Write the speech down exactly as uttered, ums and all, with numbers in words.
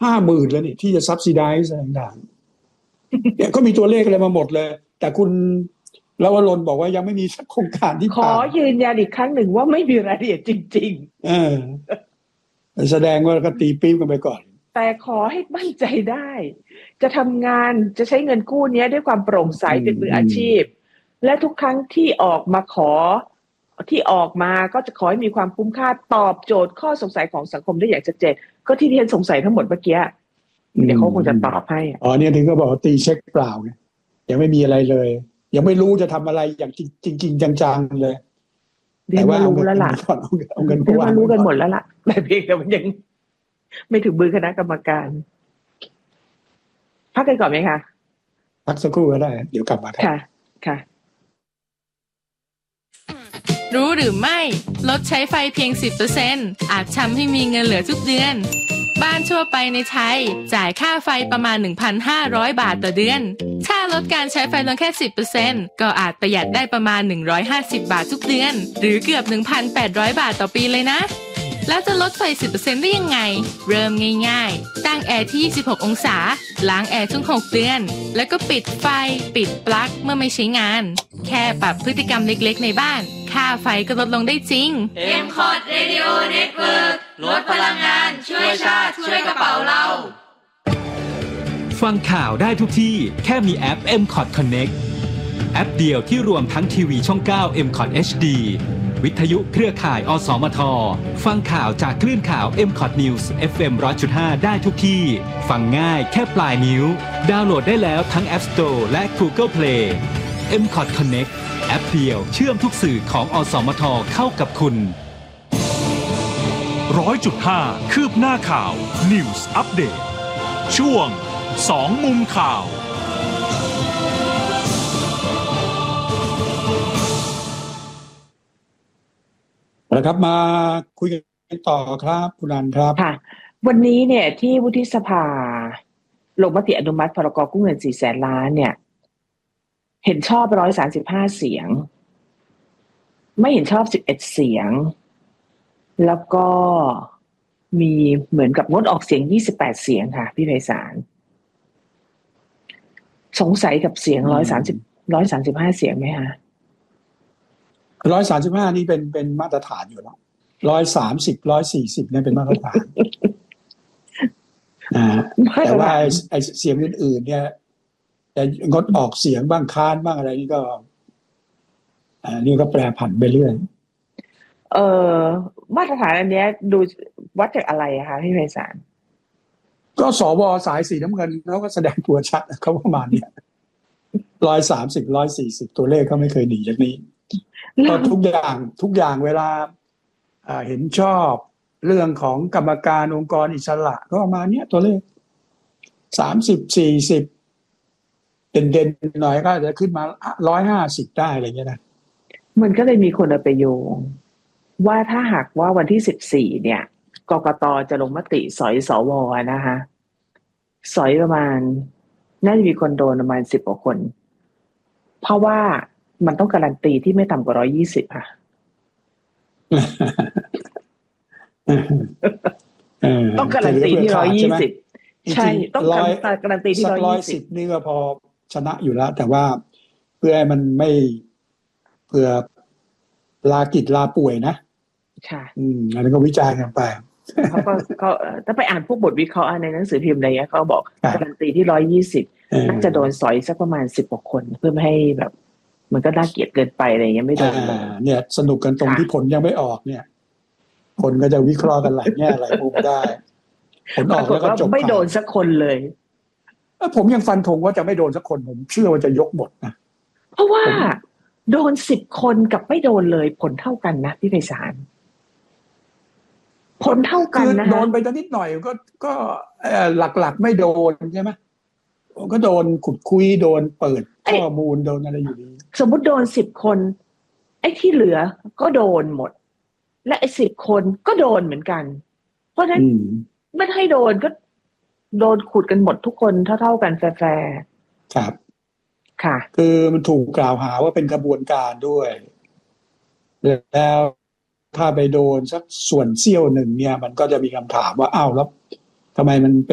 ห้าหมื่นแล้วนี่ที่จะ subsidize ต่างๆเนี่ยก็มีตัวเลขอะไรมาหมดเลยแต่คุณลวรนบอกว่ายังไม่มีสักโครงการที่ขอยืนยันอีกครั้งหนึ่งว่าไม่มีรายละเอียดจริงๆเออแสดงว่าก็ตีปี๊บกันไปก่อนแต่ขอให้มั่นใจได้จะทำงานจะใช้เงินกู้นี้ด้วยความโปร่งใสเป็นมืออาชีพและทุกครั้งที่ออกมาขอที่ออกมาก็จะขอให้มีความคุ้มค่าตอบโจทย์ข้อสงสัยของสังคมได้อย่างชัดเจนก็ที่ที่ฉันสงสัยทั้งหมดเมื่อกี้เดี๋ยวเขาคงจะตอบให้อ๋อเนี่ยถึงก็บอกตีเช็คเปล่าไงยังไม่มีอะไรเลยยังไม่รู้จะทำอะไรอย่างจริงจริงจังๆเลยแต่ว่ารู้แล้วล่ะเอาเงินไปวางรู้กันหมดแล้วล่ะแต่เพียงแต่มันยังไม่ถึงมือคณะกรรมการพักกันก่อนไหมคะพักสักครู่ก็ได้เดี๋ยวกลับมาค่ะค่ะรู้หรือไม่ลดใช้ไฟเพียง สิบเปอร์เซ็นต์ อาจทำให้มีเงินเหลือทุกเดือนบ้านทั่วไปในไทยจ่ายค่าไฟประมาณ หนึ่งพันห้าร้อย บาทต่อเดือนถ้าลดการใช้ไฟลงแค่ สิบเปอร์เซ็นต์ ก็อาจประหยัดได้ประมาณหนึ่งร้อยห้าสิบบาททุกเดือนหรือเกือบ หนึ่งพันแปดร้อย บาทต่อปีเลยนะแล้วจะลดไฟ สิบเปอร์เซ็นต์ ได้ยังไงเริ่มง่ายๆตั้งแอร์ที่ยี่สิบหกองศาล้างแอร์ทุกหกเดือนแล้วก็ปิดไฟปิดปลั๊กเมื่อไม่ใช้งานแค่ปรับพฤติกรรมเล็กๆในบ้านค่าไฟก็ลดลงได้จริงเอ็ม คอท Radio Network ลดพลังงานช่วยชาติช่วยกระเป๋าเราฟังข่าวได้ทุกที่แค่มีแอป เอ็ม คอท Connect แอปเดียวที่รวมทั้งทีวีช่องเก้า เอ็ม คอท เอช ดี วิทยุเครือข่ายอสมทฟังข่าวจากคลื่นข่าว เอ็ม คอท News เอฟ เอ็ม หนึ่งร้อยจุดห้า ได้ทุกที่ฟังง่ายแค่ปลายนิ้วดาวน์โหลดได้แล้วทั้ง App Store และ Google Play เอ็ม คอท Connect แอปเดียวเชื่อมทุกสื่อของอสมทเข้ากับคุณหนึ่งร้อยจุดห้า คืบหน้าข่าว News Update ช่วงสองมุมข่าวนะครับมาคุยกันต่อครับคุณอันครับค่ะวันนี้เนี่ยที่วุฒิสภาลงมติอนุมัติพรกกู้เงินสี่แสนล้านเนี่ยเห็นชอบหนึ่งร้อยสามสิบห้าเสียงไม่เห็นชอบสิบเอ็ดเสียงแล้วก็มีเหมือนกับงดออกเสียงยี่สิบแปดเสียงค่ะพี่ไพศาลสงสัยกับเสียงหนึ่งร้อยสามสิบ หนึ่งร้อยสามสิบห้าเสียงไหมคะหนึ่งร้อยสามสิบห้านี่เป็นเป็นมาตรฐานอยู่แล้วหนึ่งร้อยสามสิบ หนึ่งร้อยสี่สิบเนี่ยเป็นมาตรฐานอ่าแต่ว่าไอ้เสียงอื่นๆเนี่ยจะงดออกเสียงบ้างค้านบ้างอะไรนี่ก็อ่านี่ก็แปรผันไปเรื่อยเอ่อมาตรฐานอันเนี้ยดูวัดจากอะไรอะคะพี่ไพศาลก็สวสายสีน้ำเงินเขาก็แสดงตัวชัดเขาประมาณเนี้ยหนึ่งร้อยสามสิบ หนึ่งร้อยสี่สิบตัวเลขเขาไม่เคยหนีจากนี้ก็ทุกอย่างทุกอย่างเวลาอ่าเห็นชอบเรื่องของกรรมการองค์กรอิสระก็ประมาณเนี้ยตัวเลขสามสิบ สี่สิบเด่นๆหน่อยก็จะขึ้นมาหนึ่งร้อยห้าสิบได้อะไรเงี้ยนะมันก็เลยมีคนเอาไปโยงว่าถ้าหากว่าวันที่สิบสี่เนี่ยกกต.จะลงมติสอยสวนะคะสอยประมาณน่าจะมีคนโดนประมาณสิบกว่าคนเพราะว่ามันต้องการันตีที่ไม่ต่ำกว่าหนึ่งร้อยยี่สิบค่ะต้องการันตีที่หนึ่งร้อยยี่สิบใช่ต้องการันตีที่หนึ่งร้อยยี่สิบนี่ก็พอชนะอยู่แล้วแต่ว่าเพื่อให้มันไม่เพื่อลากิจลาป่วยนะค่ะอืมอันนั้นก็วิจารณ์กันไปเขาก็เขาถ้าไปอ่านพวกบทวิเคราะห์ในหนังสือพิมพ์อะไรเงี้ยเขาบอกการันตีที่หนึ่งร้อยยี่สิบน่าจะโดนสอยสักประมาณสิบกว่าคนเพื่อไม่ให้แบบมันก็น่าเกลียดเกินไปอะไรเงี้ยไม่โดนเนี่ยสนุกกันตรงที่ผลยังไม่ออกเนี่ยผลก็จะวิเคราะห์กันหลายแง่หลายมุมได้ผลออกแล้วก็จบไม่โดนสักคนเลยผมยังฟันธงว่าจะไม่โดนสักคนผมเชื่อว่าจะยกหมดนะเพราะว่าโดนสิบคนกับไม่โดนเลยผลเท่ากันนะพี่ไพศาลผลเท่ากันนะโดนไปนิดหน่อยก็ก็หลักๆไม่โดนใช่ไหมก็โดนขุดคุยโดนเปิดข้อมูลโดนอะไรอยู่ดีสมมุติโดนสิบคนไอ้ที่เหลือก็โดนหมดและไอ้สิบคนก็โดนเหมือนกันเพราะฉะนั้นไม่ให้โดนก็โดนขุดกันหมดทุกคนเท่าๆกันแฟร์ๆครับค่ะคือมันถูกกล่าวหาว่าเป็นกระบวนการด้วยแล้วถ้าไปโดนสักส่วนเสี้ยวหนึ่งเนี่ยมันก็จะมีคำถามว่าอ้าวแล้วทำไมมัน